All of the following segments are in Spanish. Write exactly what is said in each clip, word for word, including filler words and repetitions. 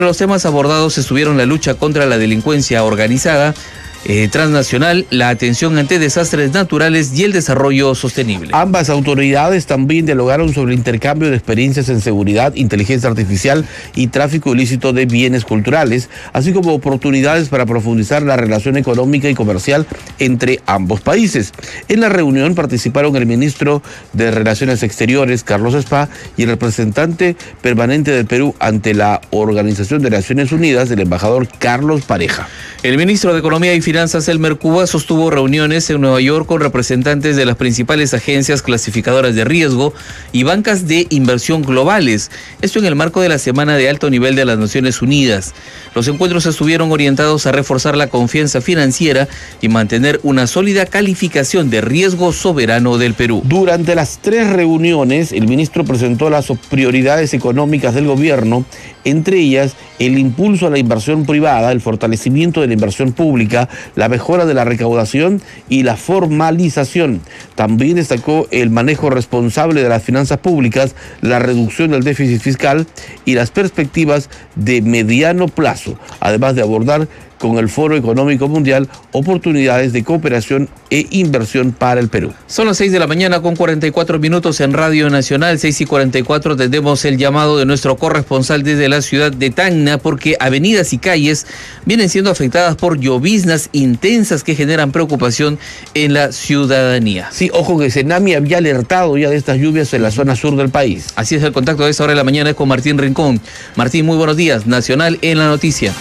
Los temas abordados estuvieron la lucha contra la delincuencia organizada, Eh, transnacional, la atención ante desastres naturales y el desarrollo sostenible. Ambas autoridades también dialogaron sobre el intercambio de experiencias en seguridad, inteligencia artificial y tráfico ilícito de bienes culturales, así como oportunidades para profundizar la relación económica y comercial entre ambos países. En la reunión participaron el ministro de Relaciones Exteriores, Carlos Spa, y el representante permanente del Perú ante la Organización de Naciones Unidas, el embajador Carlos Pareja. El ministro de Economía y Finanzas, Elmer Cuba, sostuvo reuniones en Nueva York con representantes de las principales agencias clasificadoras de riesgo y bancas de inversión globales. Esto en el marco de la Semana de Alto Nivel de las Naciones Unidas. Los encuentros estuvieron orientados a reforzar la confianza financiera y mantener una sólida calificación de riesgo soberano del Perú. Durante las tres reuniones, el ministro presentó las prioridades económicas del gobierno, entre ellas el impulso a la inversión privada, el fortalecimiento de la inversión pública, la mejora de la recaudación y la formalización. También destacó el manejo responsable de las finanzas públicas, la reducción del déficit fiscal y las perspectivas de mediano plazo, además de abordar con el Foro Económico Mundial oportunidades de cooperación e inversión para el Perú. Son las seis de la mañana con cuarenta y cuatro minutos en Radio Nacional, seis y cuarenta y cuatro. Tendremos el llamado de nuestro corresponsal desde la ciudad de Tacna, porque avenidas y calles vienen siendo afectadas por lloviznas intensas que generan preocupación en la ciudadanía. Sí, ojo que Senami había alertado ya de estas lluvias en la zona sur del país. Así es, el contacto de esta hora de la mañana es con Martín Rincón. Martín, muy buenos días. Nacional en la noticia.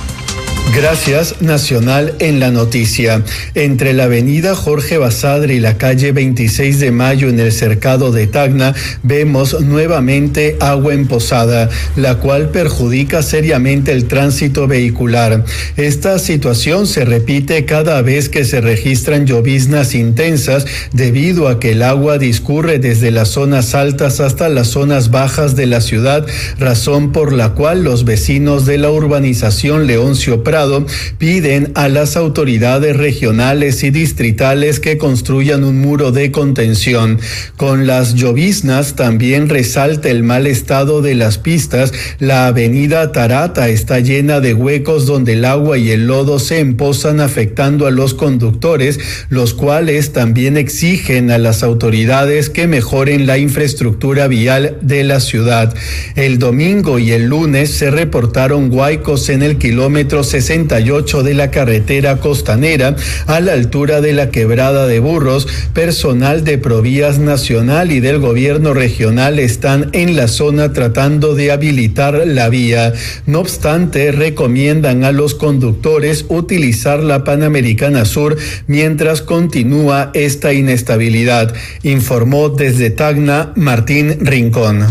Gracias, Nacional en la noticia. Entre la avenida Jorge Basadre y la calle veintiséis de mayo en el cercado de Tacna, vemos nuevamente agua emposada, la cual perjudica seriamente el tránsito vehicular. Esta situación se repite cada vez que se registran lloviznas intensas, debido a que el agua discurre desde las zonas altas hasta las zonas bajas de la ciudad, razón por la cual los vecinos de la urbanización Leoncio Prado piden a las autoridades regionales y distritales que construyan un muro de contención. Con las lloviznas también resalta el mal estado de las pistas. La avenida Tarata está llena de huecos donde el agua y el lodo se emposan, afectando a los conductores, los cuales también exigen a las autoridades que mejoren la infraestructura vial de la ciudad. El domingo y el lunes se reportaron huaicos en el kilómetro sesenta y ocho de la carretera costanera, a la altura de la Quebrada de Burros. Personal de Provías Nacional y del gobierno regional están en la zona tratando de habilitar la vía. No obstante, recomiendan a los conductores utilizar la Panamericana Sur mientras continúa esta inestabilidad, informó desde Tacna Martín Rincón.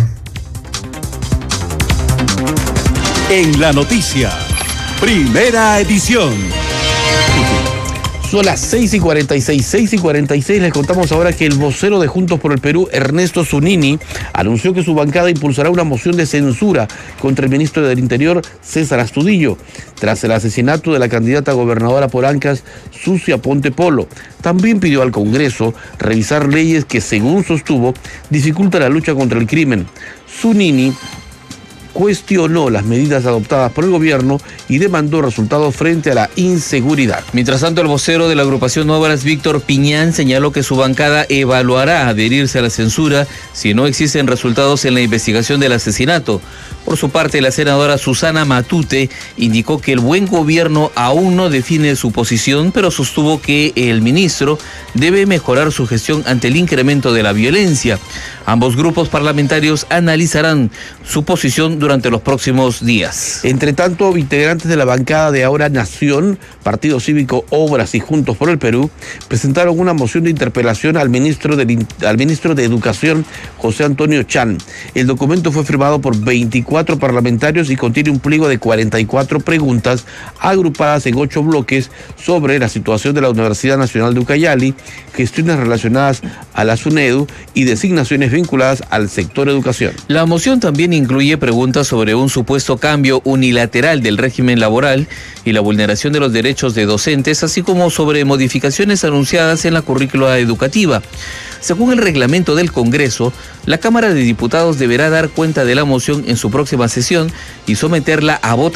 En la noticia, primera edición. Son las seis y cuarenta y seis, seis y cuarenta y seis. Les contamos ahora que el vocero de Juntos por el Perú, Ernesto Zunini, anunció que su bancada impulsará una moción de censura contra el ministro del Interior, César Astudillo, tras el asesinato de la candidata gobernadora por Ancas, Sucia Ponte Polo. También pidió al Congreso revisar leyes que, según sostuvo, dificultan la lucha contra el crimen. Zunini cuestionó las medidas adoptadas por el gobierno y demandó resultados frente a la inseguridad. Mientras tanto, el vocero de la agrupación Obras, Víctor Piñán, señaló que su bancada evaluará adherirse a la censura si no existen resultados en la investigación del asesinato. Por su parte, la senadora Susana Matute indicó que el buen gobierno aún no define su posición, pero sostuvo que el ministro debe mejorar su gestión ante el incremento de la violencia. Ambos grupos parlamentarios analizarán su posición durante los próximos días. Entre tanto, integrantes de la bancada de Ahora Nación, Partido Cívico Obras y Juntos por el Perú, presentaron una moción de interpelación al ministro de, al ministro de Educación, José Antonio Chan. El documento fue firmado por veinticuatro parlamentarios y contiene un pliego de cuarenta y cuatro preguntas agrupadas en ocho bloques sobre la situación de la Universidad Nacional de Ucayali, gestiones relacionadas a la SUNEDU y designaciones vinculadas al sector educación. La moción también incluye preguntas sobre un supuesto cambio unilateral del régimen laboral y la vulneración de los derechos de docentes, así como sobre modificaciones anunciadas en la currícula educativa. Según el reglamento del Congreso, la Cámara de Diputados deberá dar cuenta de la moción en su próxima sesión y someterla a votación